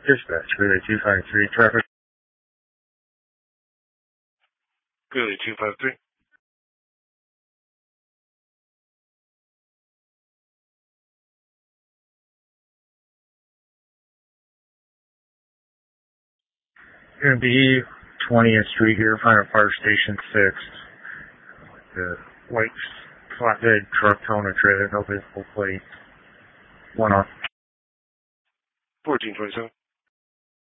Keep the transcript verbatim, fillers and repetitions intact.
Dispatch, Relay two five three, traffic. Relay two five three. Going to be twentieth Street here, Final Fire Station six. The white flatbed truck towing a trailer, no visible plate. One off. fourteen twenty-seven.